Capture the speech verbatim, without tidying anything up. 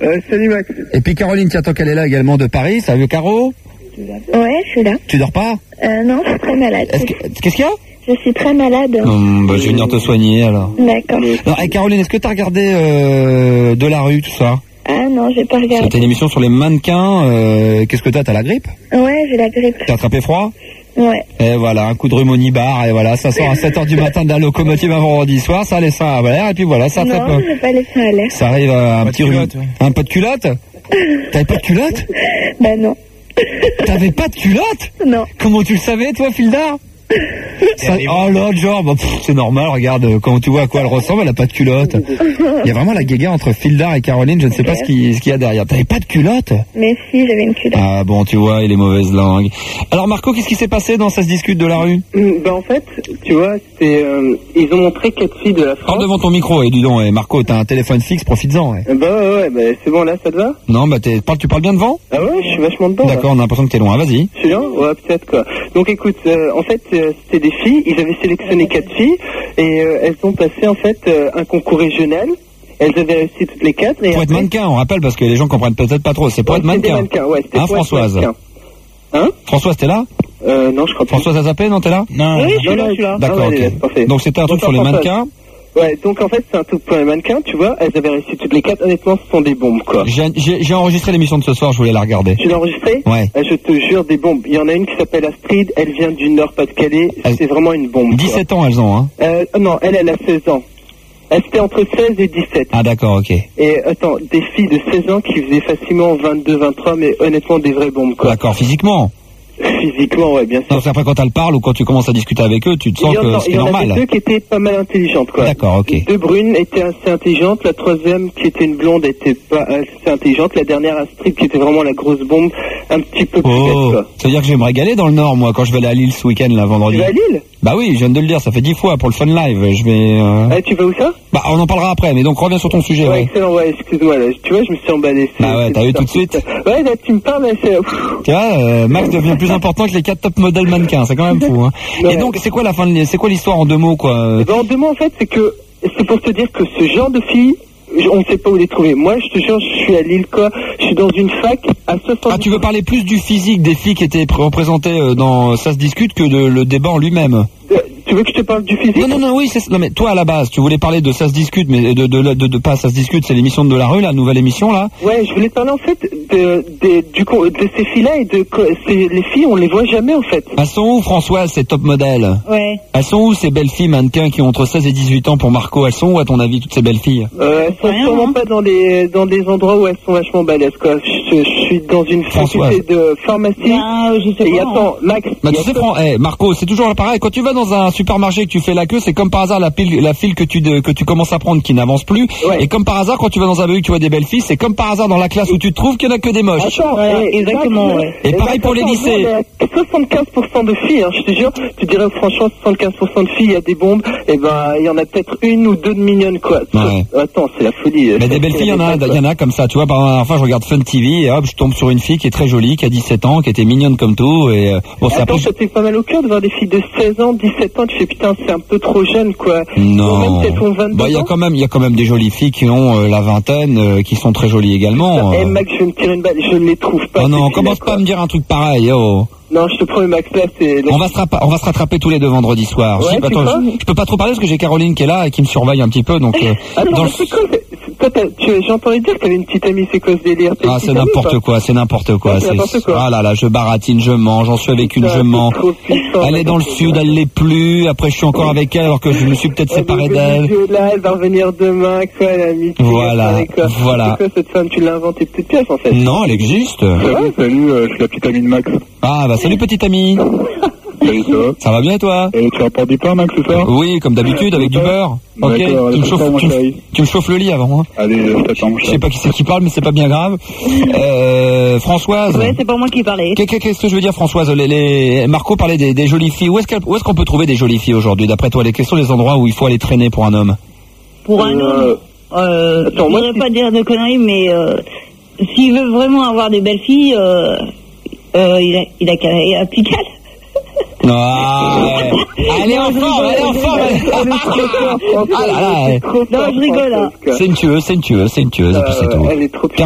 Euh, salut Max. Et puis Caroline, tiens, tant qu'elle est là également de Paris, ça veut Caro? Ouais, je suis là. Tu dors pas? Euh, non, je suis très malade. Est-ce que- Qu'est-ce qu'il y a? Je suis très malade. Hum, bah, je vais venir te soigner alors. D'accord. Non, hey, Caroline, est-ce que t'as regardé euh, De la rue, tout ça? Ah non, j'ai pas regardé. C'était une émission sur les mannequins. Euh, Qu'est-ce que t'as? T'as la grippe? Ouais, j'ai la grippe. T'as attrapé froid? Ouais. Et voilà, un coup de rhume au nibar, et voilà, ça sort à sept heures du matin de la locomotive un vendredi soir, ça laisse ça à l'air, et puis voilà, ça attrape. Non, j'ai pas laissé à l'air. Ça arrive à un petit rhume. Un pas de culotte? T'avais pas de culotte? Bah non. T'avais pas de culotte? Non. Comment tu le savais, toi, Filda? Ça, oh là, genre, bah, pff, c'est normal, regarde, euh, quand tu vois à quoi elle ressemble, elle a pas de culotte. Il y a vraiment la guéguerre entre Fildar et Caroline, je ne sais pas ce qui- ce qu'il y a derrière. T'avais pas de culotte? Mais si, j'avais une culotte. Ah bon, tu vois, il est mauvaise langue. Alors Marco, qu'est-ce qui s'est passé dans Ça se discute de la rue? Hum, Bah en fait, tu vois, c'est euh, ils ont montré quatre filles de la France. Parle devant ton micro, et dis donc, eh, Marco, t'as un téléphone fixe, profites-en. eh. Euh, Bah ouais, ouais, bah, c'est bon là, ça te va? Non, bah t'es- parle- tu parles bien devant? Ah ouais, je suis vachement dedans. là. D'accord, on a l'impression que t'es loin, vas-y. Je suis là? Ouais, peut-être quoi. Donc écoute, euh, en fait, euh, c'était des filles, ils avaient sélectionné quatre filles, et euh, elles ont passé en fait euh, un concours régional. Elles avaient réussi toutes les quatre. Et Pour être après- mannequin, on rappelle, parce que les gens comprennent peut-être pas trop, c'est pour Ouais, être c'était des mannequin. mannequins, ouais, c'était Hein, pour être Françoise? mannequin. Hein? Françoise, t'es là? Euh, non, je crois pas. Françoise Azapé, non, t'es là? Non, Oui, je suis là, je suis là. D'accord, Ah ouais, ok. allez, parfait. Donc c'était un truc sur les Bonsoir, Françoise. mannequins. Ouais, donc en fait, c'est un truc pour les mannequins, tu vois, elles avaient réussi toutes les quatre, honnêtement, ce sont des bombes, quoi. J'ai j'ai- j'ai enregistré l'émission de ce soir, je voulais la regarder. Tu l'as enregistré? Ouais. Euh, Je te jure, des bombes. Il y en a une qui s'appelle Astrid, elle vient du Nord-Pas-de-Calais, Elle- c'est vraiment une bombe. quoi. dix-sept ans elles ont, hein. Euh, non, elle, elle a seize ans. Elle était entre seize et dix-sept. Ah d'accord, ok. Et attends, des filles de seize ans qui faisaient facilement vingt-deux, vingt-trois, mais honnêtement, des vraies bombes, quoi. D'accord, physiquement. Physiquement, ouais, bien sûr. Non, parce qu'après quand elles parlent ou quand tu commences à discuter avec eux, tu te Il sens y en, que a- c'est il y en avait normal. deux qui étaient pas mal intelligentes, quoi. D'accord, ok. Les deux brunes étaient assez intelligentes, la troisième qui était une blonde était pas assez intelligente, la dernière Astrid qui était vraiment la grosse bombe, un petit peu plus bête, Oh, quoi. ça veut dire que je vais me régaler dans le Nord, moi, quand je vais aller à Lille ce week-end, là, Tu vendredi. vas à Lille? Bah oui, je viens de le dire, ça fait dix fois pour le Fun Live. Je vais. euh, Ah, tu vas où ça? Bah, on en parlera après, mais donc reviens sur ton sujet, Ouais, ouais. excellent, ouais, excuse-moi, là, tu vois, je me suis emballé. c'est- Ah ouais, c'est t'as eu bizarre. tout de suite. Ouais, là, tu me parles, là, c'est... Pff, Tu vois, euh, Max devient plus important que les quatre top modèles mannequins, c'est quand même fou, hein. Ouais. Et donc, c'est quoi la fin de, c'est quoi l'histoire en deux mots, quoi? Eh ben, en deux mots, en fait, c'est que, c'est pour te dire que ce genre de filles, je- on ne sait pas où les trouver. Moi, je te jure, je suis à Lille, quoi, je suis dans une fac à soixante... Ah, tu veux parler plus du physique des filles qui étaient pr- représentées euh, dans Ça se discute que de le débat en lui-même? Euh, Tu veux que je te parle du physique? Non, non, non, oui, c'est, non, mais toi, à la base, tu voulais parler de Ça se discute, mais de, de, de, de, de pas Ça se discute, c'est l'émission de De la rue, la nouvelle émission, là. Ouais, je voulais te parler en fait de, de, du, co- de ces filles-là et de co- c'est- les filles, on les voit jamais en fait. Elles sont où, Françoise, ces top modèles? Ouais. Elles sont où, ces belles filles mannequins qui ont entre seize et dix-huit ans pour Marco? Elles sont où, à ton avis, toutes ces belles filles? Euh, elles sont Rien, sûrement hein. pas dans les dans des endroits où elles sont vachement balèzes quoi. Je, je suis dans une Françoise. faculté de pharmacie. Ah, je sais Et pas. attends, Max. Bah, il y tu a sais, que- Fran- eh, Marco, c'est toujours pareil. Quand tu vas dans un supermarché et que tu fais la queue, c'est comme par hasard la, pile, la file que tu, de- que tu commences à prendre qui n'avance plus. Ouais. Et comme par hasard, quand tu vas dans un bahut, tu vois des belles filles, c'est comme par hasard dans la classe où tu te trouves qu'il n'y en a que des moches. Attends, Voilà, eh, exactement, Max, ouais. Et eh, pareil Max, pour les attends, lycées. nous, on est à soixante-quinze pour cent de filles, hein, je te jure. Tu dirais franchement soixante-quinze pour cent de filles, il y a des bombes. Et ben, il y en a peut-être une ou deux de mignonnes quoi. Ouais. Attends, c'est la folie. Mais des belles filles, il y en a, il y en a comme ça. Tu vois, par exemple, enfin, je regarde Fun T V et hop, je tombe sur une fille qui est très jolie, qui a dix-sept ans, qui était mignonne comme tout. Et euh, bon, c'est Attends, après. ça te fait pas mal au cœur de voir des filles de seize ans, dix-sept ans, tu fais putain, c'est un peu trop jeune quoi. Non. Ou même peut-être ont vingt-deux Bah, il y a ans. quand même, il y a quand même des jolies filles qui ont euh, la vingtaine, euh, qui sont très jolies également. Eh euh. Max, je vais me tirer une balle, je ne les trouve pas. Oh non, ces commence filles-là, pas à quoi. me dire un truc pareil, oh. Non, je te promets Max, là c'est... On va, se rattra- on va se rattraper tous les deux vendredi soir. Ouais, Si, bah, tu attends, crois je, je peux pas trop parler parce que j'ai Caroline qui est là et qui me surveille un petit peu, donc. euh, Attends, dans mais le- c'est quoi c'est- c'est- toi, t'as- tu- j'ai entendu dire que t'avais une petite amie, c'est quoi ce délire? T'as une Ah, petite c'est amie ou n'importe pas? quoi, c'est n'importe quoi. Ouais, c'est n'importe quoi. Ah là là, je baratine, je mens, j'en suis avec une, Putain, je mens. c'est trop puissant, Elle est dans le n'importe sud, quoi. elle l'est plus. Après, je suis encore avec elle alors que je me suis peut-être Ouais, séparé donc, d'elle. le là, elle va revenir demain, quoi, l'amitié. Voilà, quoi. voilà. C'est quoi cette femme? Tu l'as inventée de toute pièce, en fait. Non, elle existe. Ouais. Salut, euh, je suis la petite amie de Max. Ah bah salut petite amie. Salut, ça va? Ça va bien toi? Et tu rapportes du pain, Max, ce soir? Oui, comme d'habitude, avec du beurre. Ok, D'accord, tu me, allez, chauffes, ça, mon tu, me, chéri. tu me chauffes le lit avant. Hein. Allez, je t'attends, mon Je sais chéri. pas qui c'est qui parle, mais c'est pas bien grave. Euh, Françoise. Ouais, c'est pas moi qui parlais. Qu'est- Qu'est-ce que je veux dire, Françoise? les, les... Marco parlait des, des jolies filles. Où est-ce qu'elle- où est-ce qu'on peut trouver des jolies filles aujourd'hui, d'après toi? Quels sont les endroits où il faut aller traîner pour un homme? Pour un Euh, homme, euh, attends, je moi, voudrais si- pas dire de conneries, mais euh, s'il veut vraiment avoir des belles filles, euh, euh, il a, il a qu'à aller à Pigalle. Ah, ouais. Elle est en forme, elle est en forme. elle- Ah là là, C'est trop Non, fort, je rigole, hein. Françoise, quoi. c'est une tueuse, c'est une tueuse, c'est une tueuse, et puis c'est Euh, tout. Elle est trop